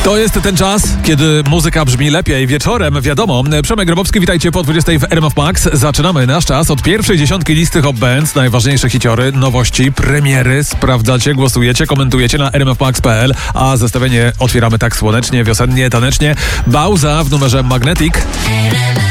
To jest ten czas, kiedy muzyka brzmi lepiej. Wieczorem, wiadomo. Przemek Grabowski, witajcie po 20 w RMF Max. Zaczynamy nasz czas od pierwszej dziesiątki listy Hot Bands, najważniejsze hiciory, nowości, premiery. Sprawdzacie, głosujecie, komentujecie na rmfmax.pl, a zestawienie otwieramy tak słonecznie, wiosennie, tanecznie. Bauza w numerze Magnetic.